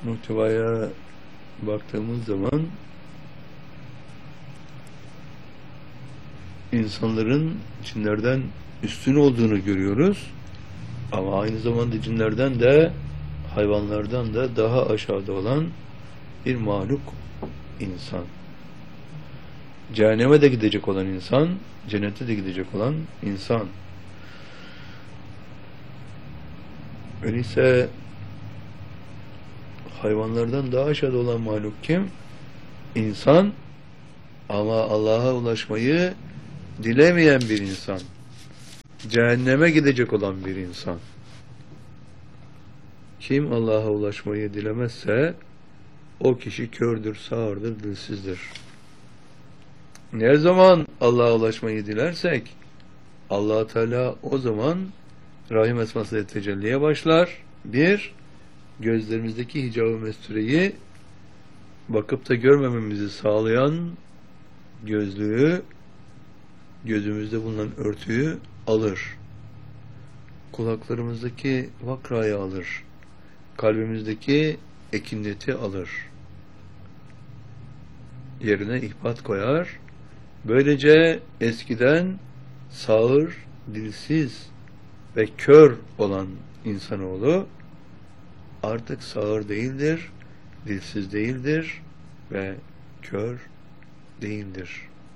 muhtevaya baktığımız zaman insanların cinlerden üstün olduğunu görüyoruz. Ama aynı zamanda cinlerden de hayvanlardan da daha aşağıda olan bir mahluk insan. Cehenneme de gidecek olan insan, cennete de gidecek olan insan. Öyleyse hayvanlardan daha aşağıda olan mahluk kim? İnsan, ama Allah'a ulaşmayı dilemeyen bir insan. Cehenneme gidecek olan bir insan. Kim Allah'a ulaşmayı dilemezse o kişi kördür, sağırdır, dilsizdir. Ne zaman Allah'a ulaşmayı dilersek Allah Teala o zaman Rahim esmasıyla tecelliye başlar. Bir, gözlerimizdeki hicab-ı mestureyi bakıp da görmememizi sağlayan gözlüğü, gözümüzde bulunan örtüyü alır. Kulaklarımızdaki vakrayı alır. Kalbimizdeki ekinleti alır. Yerine ihbat koyar. Böylece eskiden sağır, dilsiz ve kör olan insanoğlu artık sağır değildir, dilsiz değildir ve kör değildir.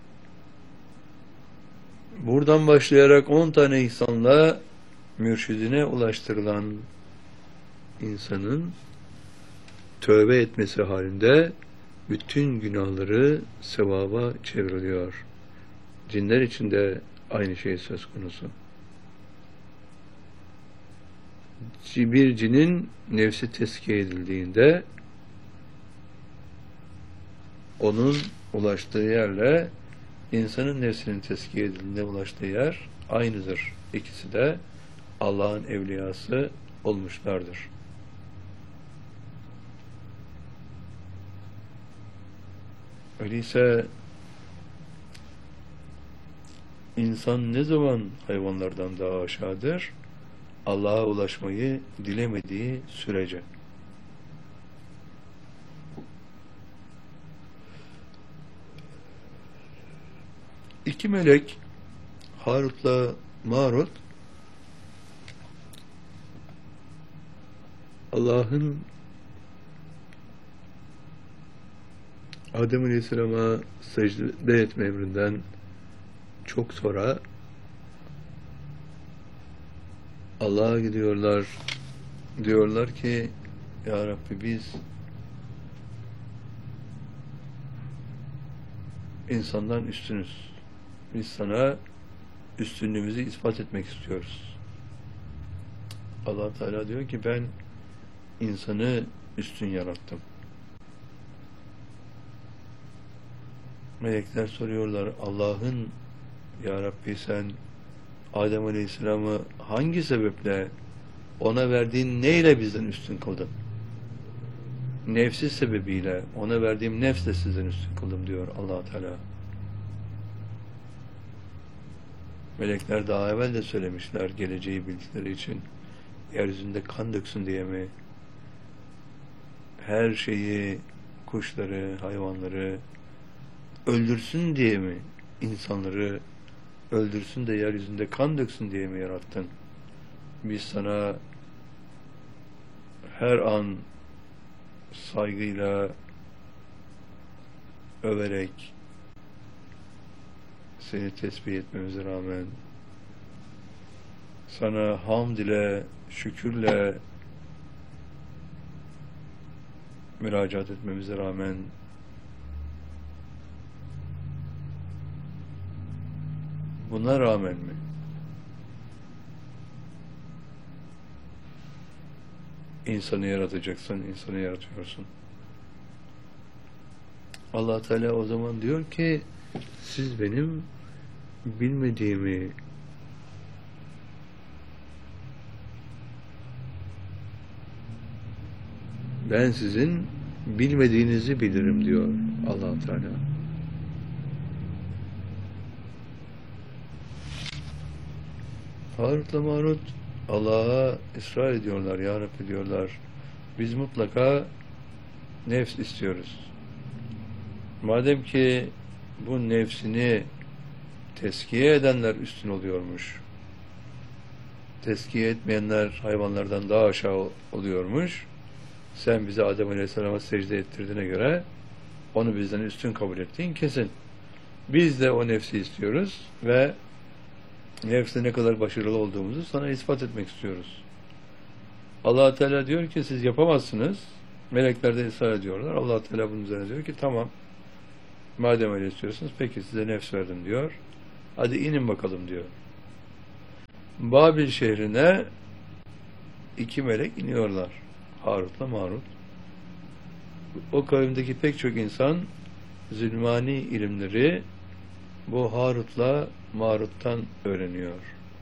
Buradan başlayarak 10 tane ihsanla mürşidine ulaştırılan insanın tövbe etmesi halinde bütün günahları sevaba çevriliyor. Cinler için de aynı şey söz konusu. Bir cinin nefsi tezkiye edildiğinde onun ulaştığı yerle insanın nefsinin tezkiye edildiğinde ulaştığı yer aynıdır. İkisi de Allah'ın evliyası olmuşlardır. Öyleyse insan ne zaman hayvanlardan daha aşağıdır? Allah'a ulaşmayı dilemediği sürece. İki melek Harut'la Marut Allah'ın Adem Aleyhisselam'a secde etme emrinden çok sonra Allah'a gidiyorlar, diyorlar ki Ya Rabbi biz insandan üstünüz. Biz sana üstünlüğümüzü ispat etmek istiyoruz. Allah Teala diyor ki ben insanı üstün yarattım. Melekler soruyorlar Allah'ın Ya Rabbi sen Adem Aleyhisselam'ı hangi sebeple ona verdiğin neyle bizden üstün kıldın? Nefsi sebebiyle ona verdiğim nefsle sizden üstün kıldım diyor Allah Teala. Melekler daha evvel de söylemişler geleceği bildikleri için yeryüzünde kan döksün diye mi? Her şeyi, kuşları, hayvanları öldürsün diye mi? İnsanları öldürsün de yeryüzünde kan döksün diye mi yarattın? Biz sana her an saygıyla överek seni tesbih etmemize rağmen sana hamd ile, şükürle müracaat etmemize rağmen buna rağmen mi? İnsanı yaratacaksın, insanı yaratıyorsun. Allah Teala o zaman diyor ki siz benim bilmediğimi ben sizin bilmediğinizi bilirim diyor Allah Teala. Harut'la Marut Allah'a ısrar ediyorlar. Ya Rabbi diyorlar biz mutlaka nefs istiyoruz. Madem ki bu nefsini tezkiye edenler üstün oluyormuş, tezkiye etmeyenler hayvanlardan daha aşağı oluyormuş, sen bize Adem Aleyhisselam'a secde ettirdiğine göre onu bizden üstün kabul ettiğin kesin. Biz de o nefsi istiyoruz ve nefste ne kadar başarılı olduğumuzu sana ispat etmek istiyoruz. Allah Teala diyor ki siz yapamazsınız. Melekler de ısrar ediyorlar. Allah Teala bunun üzerine diyor ki tamam, madem öyle istiyorsunuz peki size nefs verdim diyor. Hadi inin bakalım diyor. Babil şehrine 2 melek iniyorlar. Harut'la Marut. O kavimdeki pek çok insan zulmani ilimleri bu Harut'la Marut'tan öğreniyor.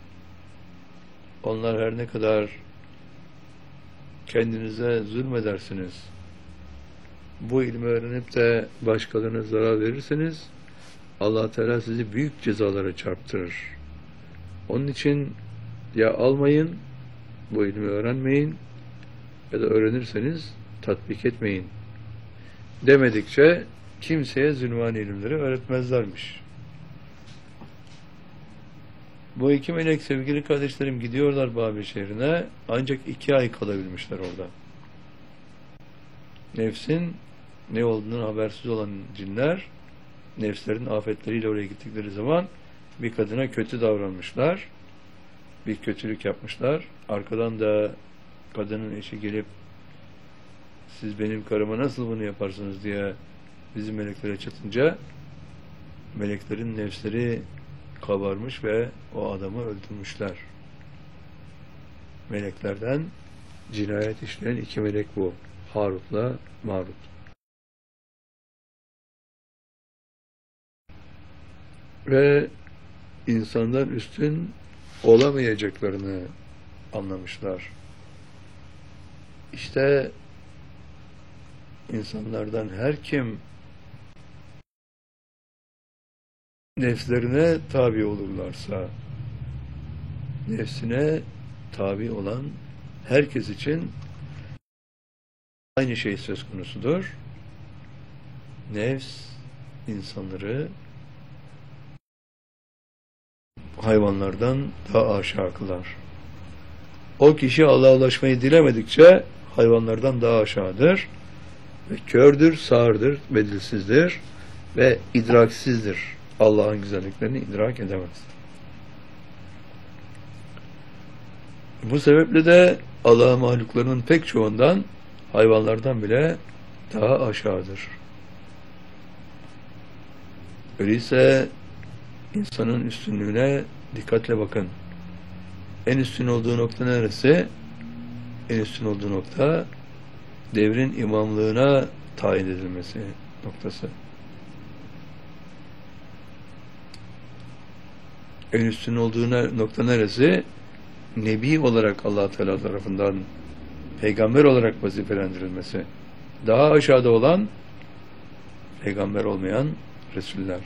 Onlar her ne kadar kendinize zulmedersiniz, bu ilmi öğrenip de başkalarına zarar verirseniz Allah Teala sizi büyük cezalara çarptırır. Onun için ya almayın, bu ilmi öğrenmeyin ya da öğrenirseniz tatbik etmeyin demedikçe kimseye zulmani ilimleri öğretmezlermiş. Bu 2 melek sevgili kardeşlerim gidiyorlar Babil şehrine, ancak 2 ay kalabilmişler orada. Nefsin ne olduğunu habersiz olan cinler, nefslerin afetleriyle oraya gittikleri zaman bir kadına kötü davranmışlar, bir kötülük yapmışlar. Arkadan da kadının eşi gelip siz benim karıma nasıl bunu yaparsınız diye bizim meleklere çatınca meleklerin nefsleri kabarmış ve o adamı öldürmüşler. Meleklerden cinayet işleyen 2 melek bu. Harut'la Marut. Ve insandan üstün olamayacaklarını anlamışlar. İşte insanlardan her kim nefslerine tabi olurlarsa, nefsine tabi olan herkes için aynı şey söz konusudur. Nefs insanları hayvanlardan daha aşağı kılar. O kişi Allah'a ulaşmayı dilemedikçe hayvanlardan daha aşağıdır ve kördür, sağırdır, bedilsizdir ve idraksizdir. Allah'ın güzelliklerini idrak edemez. Bu sebeple de Allah mahluklarının pek çoğundan hayvanlardan bile daha aşağıdır. Öyleyse insanın üstünlüğüne dikkatle bakın. En üstün olduğu nokta neresi? En üstün olduğu nokta devrin imamlığına tayin edilmesi noktası. En üstün olduğu nokta neresi? Nebi olarak Allah Teala tarafından peygamber olarak vazifelendirilmesi. Daha aşağıda olan peygamber olmayan Resuller.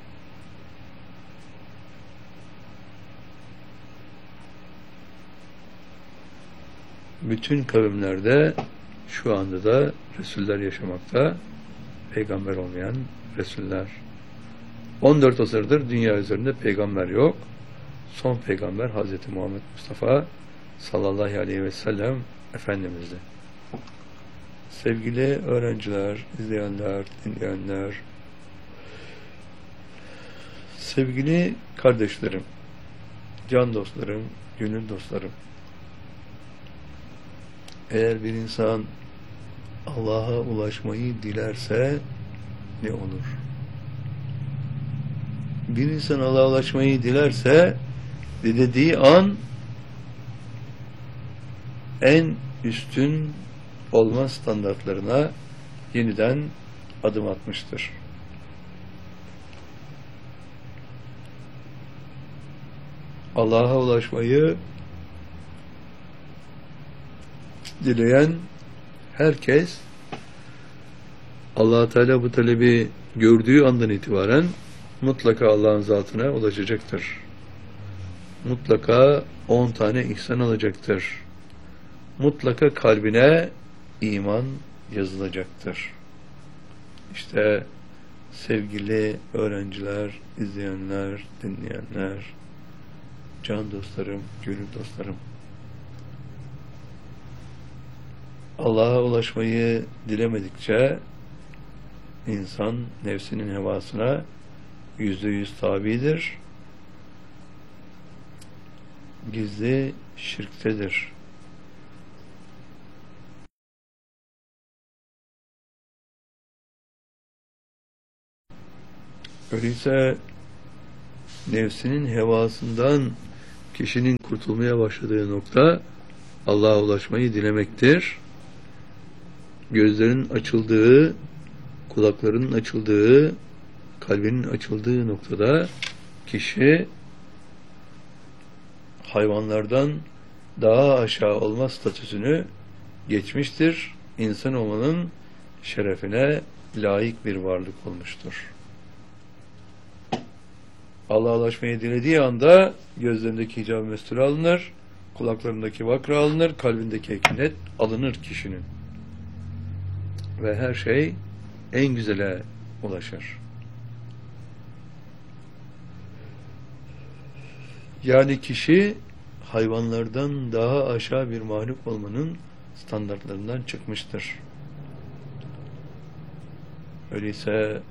Bütün kavimlerde şu anda da Resuller yaşamakta, peygamber olmayan Resuller. 14 asırdır dünya üzerinde peygamber yok. Son peygamber Hazreti Muhammed Mustafa sallallahu aleyhi ve sellem Efendimiz'di. Sevgili öğrenciler, izleyenler, dinleyenler, sevgili kardeşlerim, can dostlarım, gönül dostlarım, eğer bir insan Allah'a ulaşmayı dilerse ne olur? Bir insan Allah'a ulaşmayı dilerse dilediği an en üstün olma standartlarına yeniden adım atmıştır. Allah'a ulaşmayı dileyen herkes Allah Teala bu talebi gördüğü andan itibaren mutlaka Allah'ın zatına ulaşacaktır. Mutlaka 10 tane ihsan alacaktır. Mutlaka kalbine iman yazılacaktır. İşte sevgili öğrenciler, izleyenler, dinleyenler, can dostlarım, gönül dostlarım, Allah'a ulaşmayı dilemedikçe insan nefsinin hevasına %100 tabidir, gizli şirktedir. Öyleyse nefsinin hevasından kişinin kurtulmaya başladığı nokta Allah'a ulaşmayı dilemektir. Gözlerin açıldığı, kulaklarının açıldığı, kalbinin açıldığı noktada kişi hayvanlardan daha aşağı olma statüsünü geçmiştir. İnsan olmanın şerefine layık bir varlık olmuştur. Allah'a ulaşmayı dilediği anda gözlerindeki hicab-ı mesture alınır, kulaklarındaki vakra alınır, kalbindeki ekinet alınır kişinin. Ve her şey en güzele ulaşır. Yani kişi hayvanlardan daha aşağı bir mahluk olmanın standartlarından çıkmıştır. Öyleyse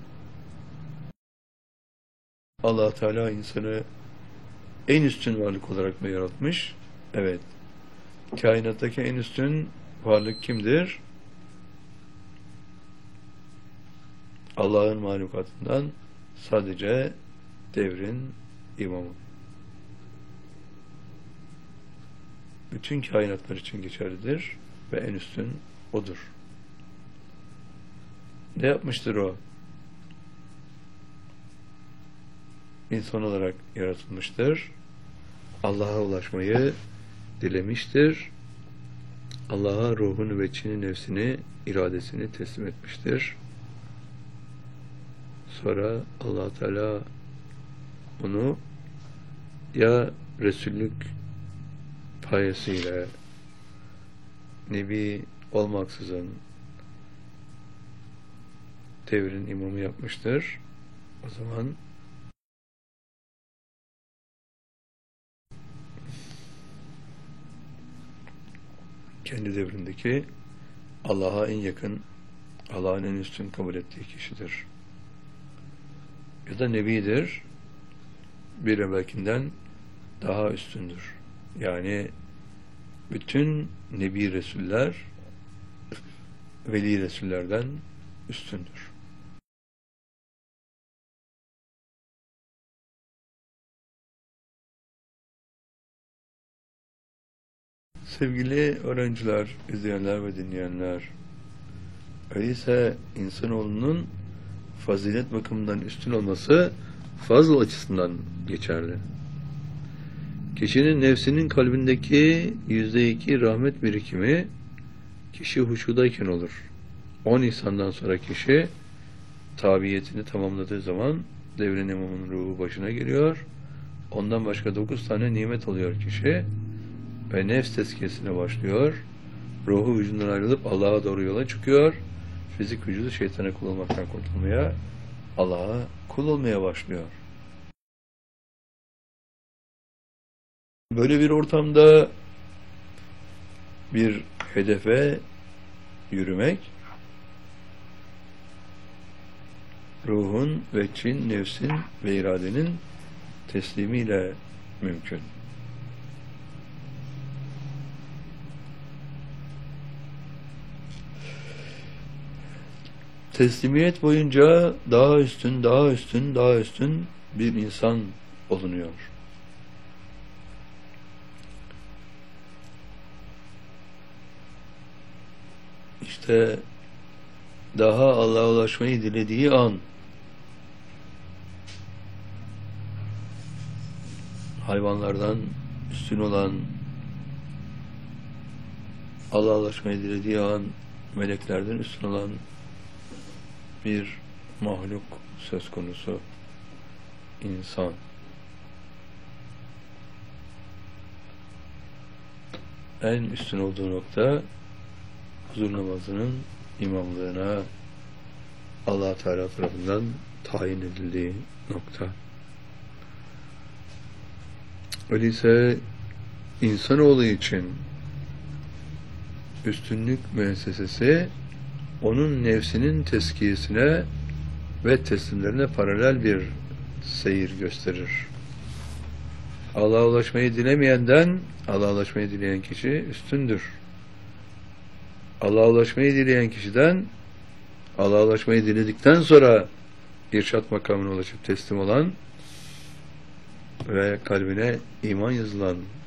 Allah Teala insanı en üstün varlık olarak mı yaratmış? Evet. Kainattaki en üstün varlık kimdir? Allah'ın mahlukatından sadece devrin imamı. Bütün kainatlar için geçerlidir ve en üstün odur. Ne yapmıştır o? İnsan olarak yaratılmıştır. Allah'a ulaşmayı dilemiştir. Allah'a ruhunu ve çini nefsini, iradesini teslim etmiştir. Sonra Allah Teala onu ya Resullük payesiyle Nebi olmaksızın devrin imamı yapmıştır. O zaman kendi devrindeki Allah'a en yakın, Allah'ın en üstün kabul ettiği kişidir. Ya da Nebidir, bir evvelkinden daha üstündür. Yani bütün Nebi Resuller Veli Resullerden üstündür. Sevgili öğrenciler, izleyenler ve dinleyenler, öyleyse insanoğlunun fazilet bakımından üstün olması fazl açısından geçerli. Kişinin nefsinin kalbindeki %2 rahmet birikimi kişi huşudayken olur. 10 ihsandan sonra kişi tabiyetini tamamladığı zaman devrin imamının ruhu başına geliyor. Ondan başka 9 tane nimet alıyor kişi ve nefs tezkiyesine başlıyor. Ruhu vücudundan ayrılıp Allah'a doğru yola çıkıyor. Fizik vücudu şeytana kul olmaktan kurtulmaya, Allah'a kul olmaya başlıyor. Böyle bir ortamda bir hedefe yürümek ruhun ve çin, nefsin ve iradenin teslimiyle mümkün. Teslimiyet boyunca daha üstün, daha üstün, daha üstün bir insan olunuyor. İşte daha Allah'a ulaşmayı dilediği an hayvanlardan üstün olan, Allah'a ulaşmayı dilediği an meleklerden üstün olan bir mahluk söz konusu, insan. En üstün olduğu nokta huzur namazının imamlığına Allah Teala tarafından tayin edildiği nokta. Öyleyse insanoğlu için üstünlük müessesesi onun nefsinin tezkiyesine ve teslimlerine paralel bir seyir gösterir. Allah'a ulaşmayı dilemeyenden Allah'a ulaşmayı dileyen kişi üstündür. Allah'a ulaşmayı dileyen kişiden Allah'a ulaşmayı diledikten sonra irşat makamına ulaşıp teslim olan ve kalbine iman yazılan